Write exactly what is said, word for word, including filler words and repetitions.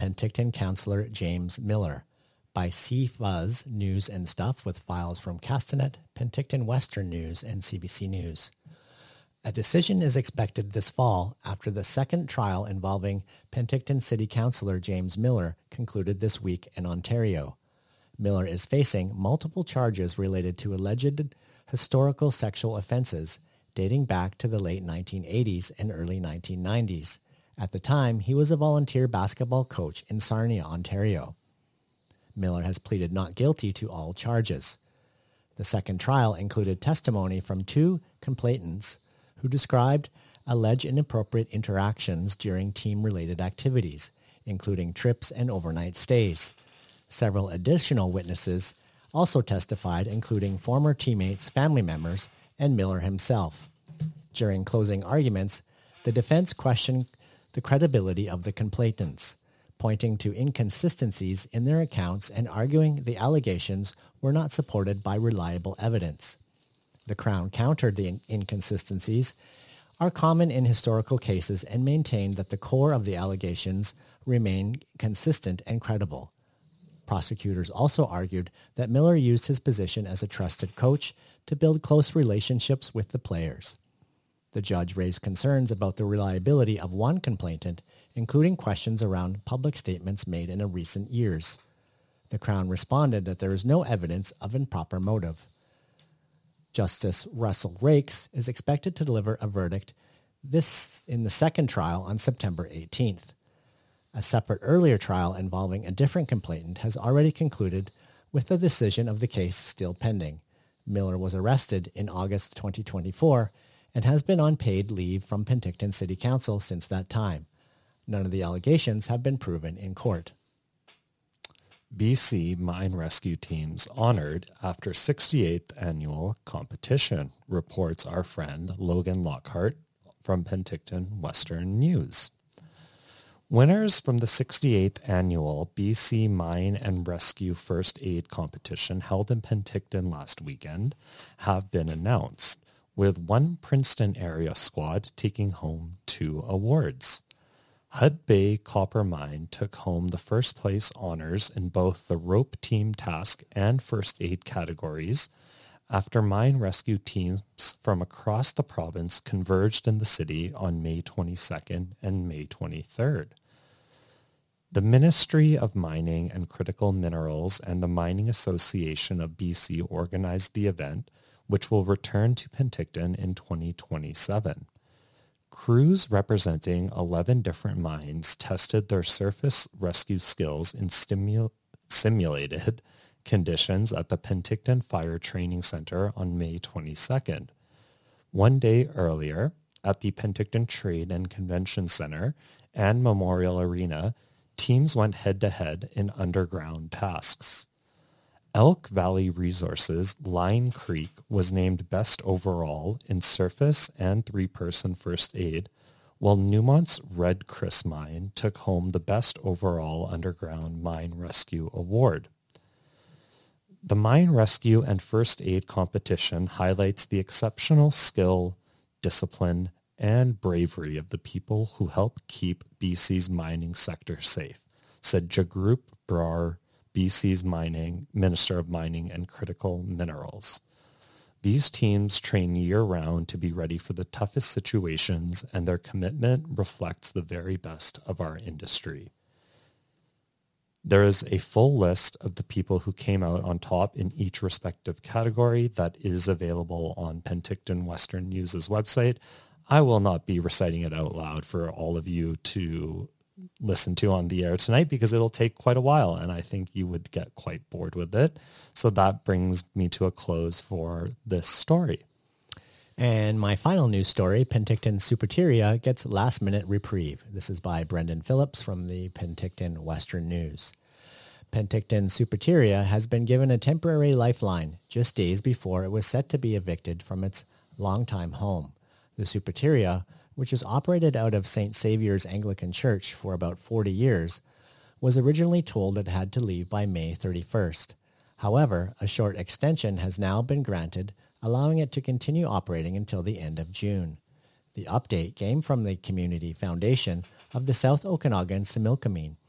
Penticton councillor James Miller by C Fuzz News and Stuff with files from Castanet, Penticton Western News, and C B C News. A decision is expected this fall after the second trial involving Penticton City Councillor James Miller concluded this week in Ontario. Miller is facing multiple charges related to alleged historical sexual offenses dating back to the late nineteen eighties and early nineteen nineties. At the time, he was a volunteer basketball coach in Sarnia, Ontario. Miller has pleaded not guilty to all charges. The second trial included testimony from two complainants who described alleged inappropriate interactions during team-related activities, including trips and overnight stays. Several additional witnesses also testified, including former teammates, family members, and Miller himself. During closing arguments, the defense questioned the credibility of the complainants, pointing to inconsistencies in their accounts and arguing the allegations were not supported by reliable evidence. The Crown countered the inconsistencies are common in historical cases and maintained that the core of the allegations remain consistent and credible. Prosecutors also argued that Miller used his position as a trusted coach to build close relationships with the players. The judge raised concerns about the reliability of one complainant, including questions around public statements made in recent years. The Crown responded that there is no evidence of improper motive. Justice Russell Rakes is expected to deliver a verdict this in the second trial on September eighteenth. A separate earlier trial involving a different complainant has already concluded, with the decision of the case still pending. Miller was arrested in August twenty twenty-four and has been on paid leave from Penticton City Council since that time. None of the allegations have been proven in court. B C mine rescue teams honored after sixty-eighth annual competition, reports our friend Logan Lockhart from Penticton Western News. Winners from the sixty-eighth annual B C Mine and Rescue First Aid competition held in Penticton last weekend have been announced, with one Princeton area squad taking home two awards. Hud Bay Copper Mine took home the first place honors in both the rope team task and first aid categories after mine rescue teams from across the province converged in the city on May twenty-second and May twenty-third. The Ministry of Mining and Critical Minerals and the Mining Association of B C organized the event, which will return to Penticton in twenty twenty-seven. Crews representing eleven different mines tested their surface rescue skills in stimu- simulated conditions at the Penticton Fire Training Center on May twenty-second. One day earlier, at the Penticton Trade and Convention Center and Memorial Arena, teams went head-to-head in underground tasks. Elk Valley Resources Line Creek was named best overall in surface and three-person first aid, while Newmont's Red Chris Mine took home the best overall underground mine rescue award. The mine rescue and first aid competition highlights the exceptional skill, discipline, and bravery of the people who help keep B C's mining sector safe, said Jagrup Brar, B C's mining Minister of Mining and Critical Minerals. These teams train year-round to be ready for the toughest situations, and their commitment reflects the very best of our industry. There is a full list of the people who came out on top in each respective category that is available on Penticton Western News' website. I will not be reciting it out loud for all of you to listen to on the air tonight because it'll take quite a while and I think you would get quite bored with it. So that brings me to a close for this story. And my final news story, Penticton Superteria gets last-minute reprieve. This is by Brendan Phillips from the Penticton Western News. Penticton Superteria has been given a temporary lifeline just days before it was set to be evicted from its longtime home. The Superteria, which is operated out of Saint Saviour's Anglican Church for about forty years, was originally told it had to leave by May thirty-first. However, a short extension has now been granted, allowing it to continue operating until the end of June. The update came from the Community Foundation of the South Okanagan Similkameen,